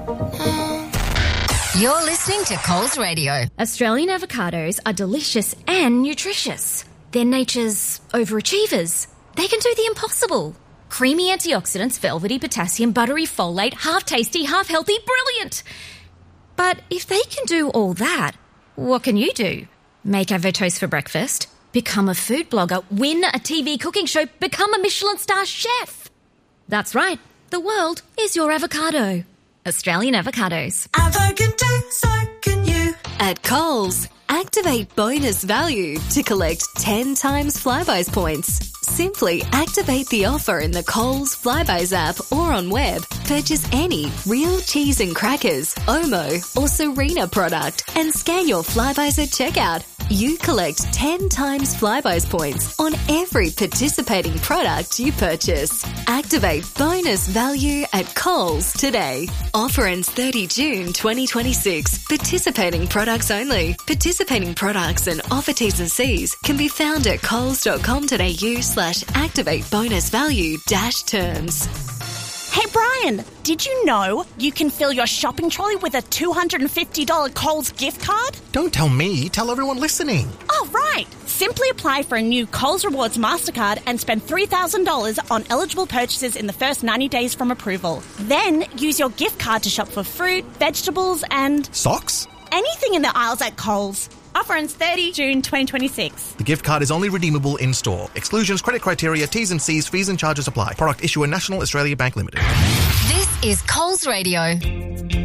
You're listening to Coles Radio. Australian avocados are delicious and nutritious. They're nature's overachievers. They can do the impossible. Creamy antioxidants, velvety potassium, buttery folate, half tasty, half healthy, brilliant. But if they can do all that, what can you do? Make avotoast for breakfast, become a food blogger, win a TV cooking show, become a Michelin star chef. That's right, the world is your avocado. Australian avocados. Avo can do, so can you. At Coles, activate bonus value to collect 10 times Flybuys points. Simply activate the offer in the Coles Flybuys app or on web. Purchase any real cheese and crackers, Omo or Serena product and scan your Flybuys at checkout. You collect 10 times Flybuys points on every participating product you purchase. Activate bonus value at Coles today. Offer ends 30 June 2026. Participating products only. Participating products and offer T's and C's can be found at coles.com.au/activate bonus value -terms. Hey Brian, did you know you can fill your shopping trolley with a $250 Coles gift card? Don't tell me, tell everyone listening. Oh, right. Simply apply for a new Coles Rewards MasterCard and spend $3,000 on eligible purchases in the first 90 days from approval. Then use your gift card to shop for fruit, vegetables and... Socks? anything in the aisles at Coles. Offer ends 30 June 2026. The gift card is only redeemable in-store. Exclusions, credit criteria, T's and C's, fees and charges apply. Product issuer National Australia Bank Limited. This is Coles Radio.